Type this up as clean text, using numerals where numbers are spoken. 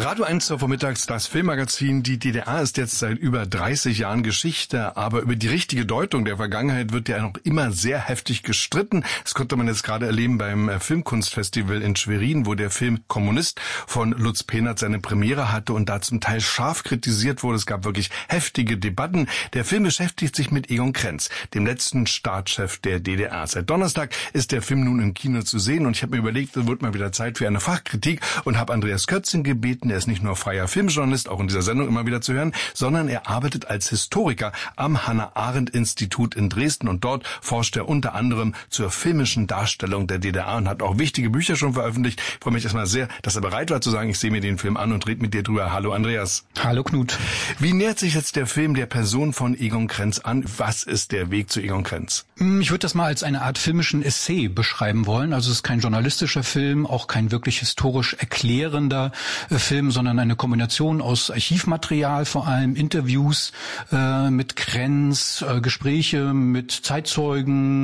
Radio 1 zur Vormittags, das Filmmagazin. Die DDR ist jetzt seit über 30 Jahren Geschichte, aber über die richtige Deutung der Vergangenheit wird ja noch immer sehr heftig gestritten. Das konnte man jetzt gerade erleben beim Filmkunstfestival in Schwerin, wo der Film Kommunist von Lutz Pehnert seine Premiere hatte und da zum Teil scharf kritisiert wurde. Es gab wirklich heftige Debatten. Der Film beschäftigt sich mit Egon Krenz, dem letzten Staatschef der DDR. Seit Donnerstag ist der Film nun im Kino zu sehen und ich habe mir überlegt, es wird mal wieder Zeit für eine Fachkritik und habe Andreas Kötzing gebeten. Er ist nicht nur freier Filmjournalist, auch in dieser Sendung immer wieder zu hören, sondern er arbeitet als Historiker am Hannah-Arendt-Institut in Dresden und dort forscht er unter anderem zur filmischen Darstellung der DDR und hat auch wichtige Bücher schon veröffentlicht. Ich freue mich erstmal sehr, dass er bereit war zu sagen, ich sehe mir den Film an und rede mit dir drüber. Hallo Andreas. Hallo Knut. Wie nähert sich jetzt der Film der Person von Egon Krenz an? Was ist der Weg zu Egon Krenz? Ich würde das mal als eine Art filmischen Essay beschreiben wollen. Also es ist kein journalistischer Film, auch kein wirklich historisch erklärender Film, sondern eine Kombination aus Archivmaterial, vor allem Interviews mit Krenz, Gespräche mit Zeitzeugen,